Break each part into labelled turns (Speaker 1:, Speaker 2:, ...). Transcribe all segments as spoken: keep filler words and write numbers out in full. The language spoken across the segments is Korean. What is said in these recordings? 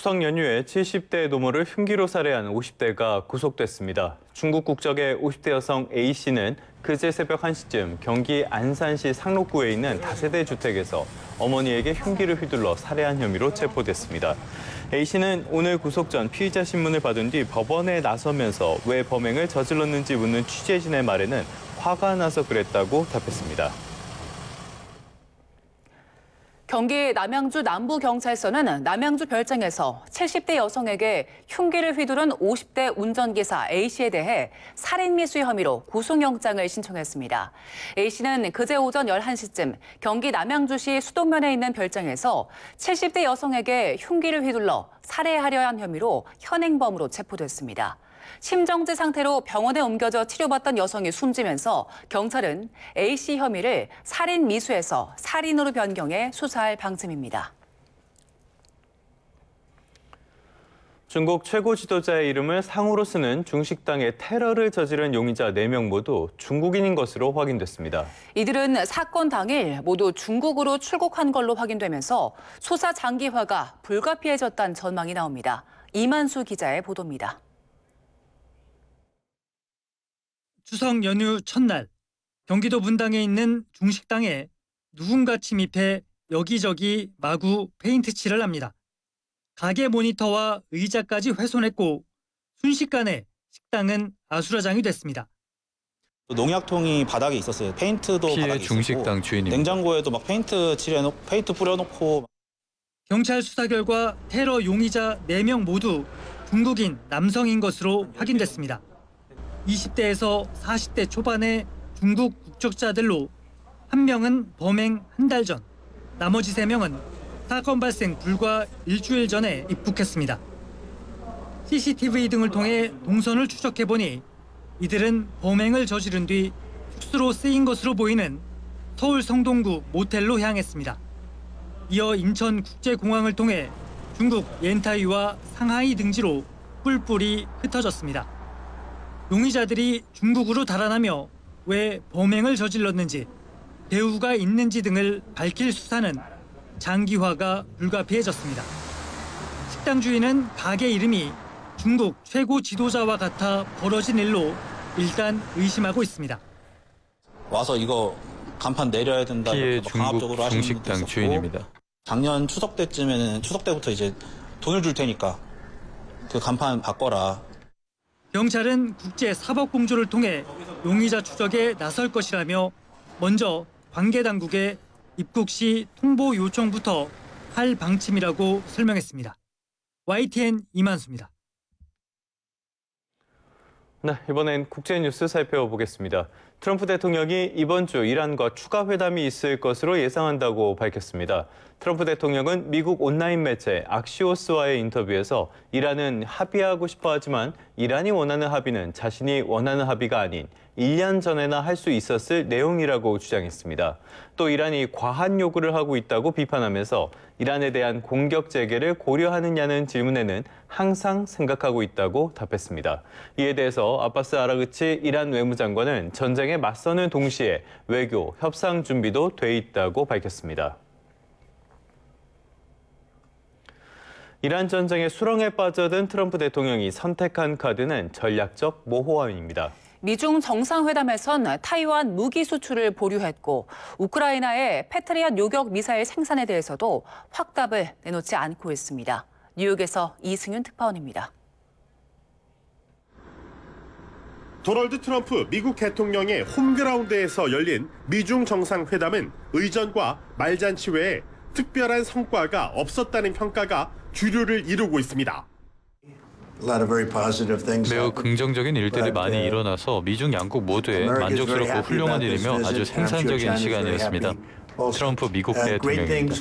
Speaker 1: 추석 연휴에 칠십 대 노모를 흉기로 살해한 오십 대가 구속됐습니다. 중국 국적의 오십 대 여성 A씨는 그제 새벽 한 시쯤 경기 안산시 상록구에 있는 다세대 주택에서 어머니에게 흉기를 휘둘러 살해한 혐의로 체포됐습니다. A씨는 오늘 구속 전 피의자 신문을 받은 뒤 법원에 나서면서 왜 범행을 저질렀는지 묻는 취재진의 말에는 화가 나서 그랬다고 답했습니다.
Speaker 2: 경기 남양주 남부경찰서는 남양주 별장에서 칠십 대 여성에게 흉기를 휘두른 오십 대 운전기사 A씨에 대해 살인미수 혐의로 구속영장을 신청했습니다. A씨는 그제 오전 열한 시쯤 경기 남양주시 수동면에 있는 별장에서 칠십 대 여성에게 흉기를 휘둘러 살해하려 한 혐의로 현행범으로 체포됐습니다. 심정지 상태로 병원에 옮겨져 치료받던 여성이 숨지면서 경찰은 A씨 혐의를 살인 미수에서 살인으로 변경해 수사할 방침입니다.
Speaker 1: 중국 최고 지도자의 이름을 상으로 쓰는 중식당의 테러를 저지른 용의자 네 명 모두 중국인인 것으로 확인됐습니다.
Speaker 2: 이들은 사건 당일 모두 중국으로 출국한 걸로 확인되면서 수사 장기화가 불가피해졌다는 전망이 나옵니다. 이만수 기자의 보도입니다.
Speaker 3: 추석 연휴 첫날, 경기도 분당에 있는 중식당에 누군가 침입해 여기저기 마구 페인트 칠을 합니다. 가게 모니터와 의자까지 훼손했고 순식간에 식당은 아수라장이 됐습니다.
Speaker 4: 농약통이 바닥에 있었어요. 페인트도
Speaker 5: 피해
Speaker 4: 바닥에
Speaker 5: 중식당
Speaker 4: 있었고
Speaker 5: 주인입니다.
Speaker 4: 냉장고에도 막 페인트 칠해놓고 페인트 뿌려놓고.
Speaker 3: 경찰 수사 결과 테러 용의자 네 명 모두 중국인 남성인 것으로 확인됐습니다. 이십 대에서 사십 대 초반의 중국 국적자들로 한 명은 범행 한 달 전, 나머지 세 명은 사건 발생 불과 일주일 전에 입국했습니다. 씨씨티비 등을 통해 동선을 추적해보니 이들은 범행을 저지른 뒤 숙소로 쓰인 것으로 보이는 서울 성동구 모텔로 향했습니다. 이어 인천국제공항을 통해 중국 옌타이와 상하이 등지로 뿔뿔이 흩어졌습니다. 용의자들이 중국으로 달아나며 왜 범행을 저질렀는지, 배후가 있는지 등을 밝힐 수사는 장기화가 불가피해졌습니다. 식당 주인은 가게 이름이 중국 최고 지도자와 같아 벌어진 일로 일단 의심하고 있습니다.
Speaker 4: 와서 이거 간판 내려야 된다.
Speaker 5: 피해
Speaker 4: 뭐 강압적으로
Speaker 5: 중국
Speaker 4: 하시는
Speaker 5: 중식당
Speaker 4: 분도 있었고,
Speaker 5: 주인입니다.
Speaker 4: 작년 추석 때쯤에는 추석 때부터 이제 돈을 줄 테니까 그 간판 바꿔라.
Speaker 3: 경찰은 국제사법공조를 통해 용의자 추적에 나설 것이라며 먼저 관계당국에 입국 시 통보 요청부터 할 방침이라고 설명했습니다. 와이티엔 이만수입니다.
Speaker 1: 네, 이번엔 국제 뉴스 살펴보겠습니다. 트럼프 대통령이 이번 주 이란과 추가 회담이 있을 것으로 예상한다고 밝혔습니다. 트럼프 대통령은 미국 온라인 매체 악시오스와의 인터뷰에서 이란은 합의하고 싶어 하지만 이란이 원하는 합의는 자신이 원하는 합의가 아닌 일 년 전에나 할 수 있었을 내용이라고 주장했습니다. 또 이란이 과한 요구를 하고 있다고 비판하면서 이란에 대한 공격 재개를 고려하느냐는 질문에는 항상 생각하고 있다고 답했습니다. 이에 대해서 아바스 아라그치 이란 외무장관은 전쟁에 맞서는 동시에 외교, 협상 준비도 돼 있다고 밝혔습니다. 이란 전쟁의 수렁에 빠져든 트럼프 대통령이 선택한 카드는 전략적 모호함입니다.
Speaker 2: 미중 정상회담에선 타이완 무기 수출을 보류했고 우크라이나의 패트리엇 요격 미사일 생산에 대해서도 확답을 내놓지 않고 있습니다. 뉴욕에서 이승윤 특파원입니다.
Speaker 6: 도널드 트럼프 미국 대통령의 홈그라운드에서 열린 미중 정상회담은 의전과 말잔치 외에 특별한 성과가 없었다는 평가가 주류를 이루고 있습니다.
Speaker 5: 매우 긍정적인 일들이 많이 일어나서 미중 양국 모두에 만족스럽고 훌륭한 일이며 아주 생산적인 시간이었습니다. 트럼프 미국 대통령입니다.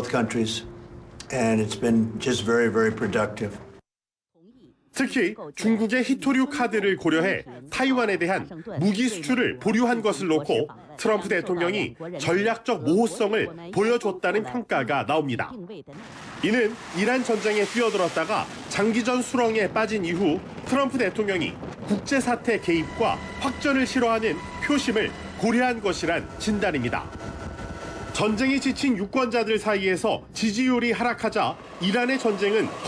Speaker 6: 특히 중국의 히토류 카드를 고려해 타이완에 대한 무기 수출을 보류한 것을 놓고 트럼프 대통령이 전략적 모호성을 보여줬다는 평가가 나옵니다. 이는 이란 전쟁에 뛰어들었다가 장기전 수렁에 빠진 이후 트럼프 대통령이 국제사태 개입과 확전을 싫어하는 표심을 고려한 것이란 진단입니다. 전쟁에 지친 유권자들 사이에서 지지율이 하락하자 이란의 전쟁은